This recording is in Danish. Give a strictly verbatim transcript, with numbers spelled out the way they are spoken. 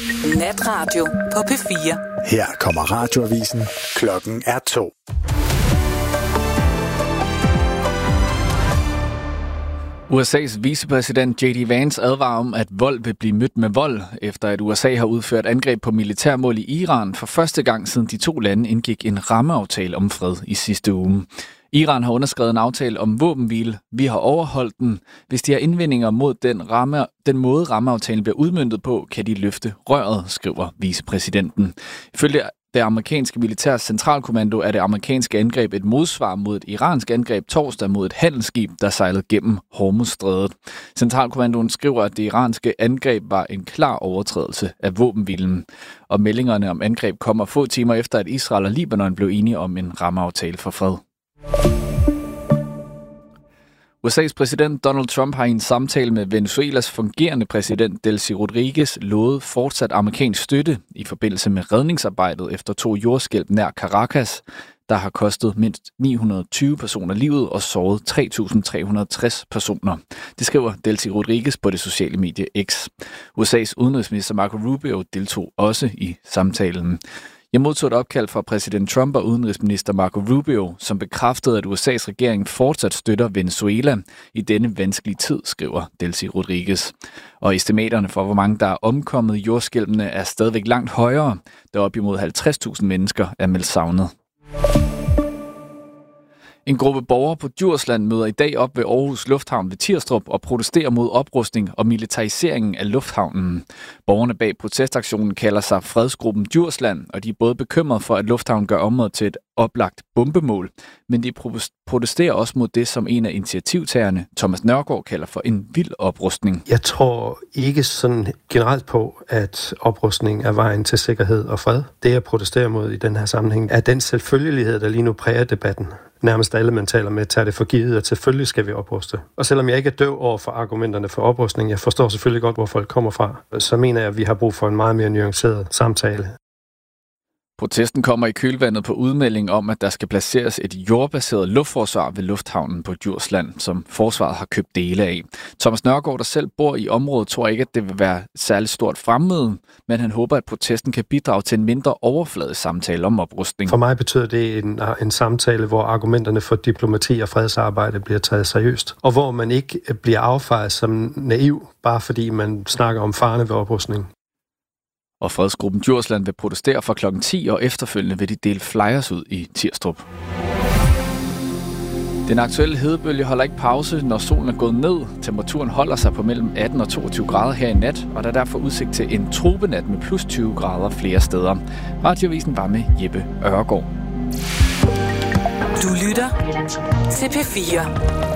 Natradio på P fire. Her kommer radioavisen. Klokken er to. U S A's vicepræsident J D Vance advarer om, at vold vil blive mødt med vold, efter at U S A har udført angreb på militærmål i Iran for første gang siden de to lande indgik en rammeaftale om fred i sidste uge. Iran har underskrevet en aftale om våbenhvile. Vi har overholdt den. Hvis de har indvendinger mod den, ramme, den måde rammeaftalen bliver udmøntet på, kan de løfte røret, skriver vicepræsidenten. Ifølge det amerikanske militærs centralkommando er det amerikanske angreb et modsvar mod et iransk angreb torsdag mod et handelsskib, der sejlede gennem Hormuzstrædet. Centralkommandoen skriver, at det iranske angreb var en klar overtrædelse af våbenhvilen. Og meldingerne om angreb kommer få timer efter, at Israel og Libanon blev enige om en rammeaftale for fred. U S A's præsident Donald Trump har i en samtale med Venezuelas fungerende præsident Delcy Rodriguez lovet fortsat amerikansk støtte i forbindelse med redningsarbejdet efter to jordskælv nær Caracas, der har kostet mindst ni hundrede og tyve personer livet og såret tre tusind tre hundrede og tres personer. Det skriver Delcy Rodriguez på det sociale medie X. U S A's udenrigsminister Marco Rubio deltog også i samtalen. Jeg modtog et opkald fra præsident Trump og udenrigsminister Marco Rubio, som bekræftede, at U S A's regering fortsat støtter Venezuela i denne vanskelige tid, skriver Delcy Rodriguez. Og estimaterne for, hvor mange der er omkommet i jordskælvene, er stadigvæk langt højere, da op imod halvtreds tusind mennesker er meldt savnet. En gruppe borgere på Djursland møder i dag op ved Aarhus Lufthavn ved Tirstrup og protesterer mod oprustning og militariseringen af lufthavnen. Borgerne bag protestaktionen kalder sig Fredsgruppen Djursland, og de er både bekymrede for, at lufthavnen gør området til et oplagt bombemål, men de protesterer også mod det, som en af initiativtagerne, Thomas Nørgaard, kalder for en vild oprustning. Jeg tror ikke sådan generelt på, at oprustning er vejen til sikkerhed og fred. Det, jeg protesterer mod i den her sammenhæng, er den selvfølgelighed, der lige nu præger debatten. Nærmest alle, man taler med, tager det for givet, at selvfølgelig skal vi opruste. Og selvom jeg ikke er døv over for argumenterne for oprustning, jeg forstår selvfølgelig godt, hvor folk kommer fra, så mener jeg, at vi har brug for en meget mere nuanceret samtale. Protesten kommer i kølvandet på udmelding om, at der skal placeres et jordbaseret luftforsvar ved lufthavnen på Djursland, som forsvaret har købt dele af. Thomas Nørgaard, der selv bor i området, tror ikke, at det vil være et særligt stort fremmøde, men han håber, at protesten kan bidrage til en mindre overfladisk samtale om oprustning. For mig betyder det en, en samtale, hvor argumenterne for diplomati og fredsarbejde bliver taget seriøst, og hvor man ikke bliver affejet som naiv, bare fordi man snakker om farerne ved oprustning. Og Fredsgruppen Djursland vil protestere fra klokken ti, og efterfølgende vil de dele flyers ud i Tirstrup. Den aktuelle hedebølge holder ikke pause, når solen er gået ned. Temperaturen holder sig på mellem atten og toogtyve grader her i nat, og der er derfor udsigt til en tropenat med plus tyve grader flere steder. Radioavisen var med Jeppe Ørgaard. Du lytter til P fire.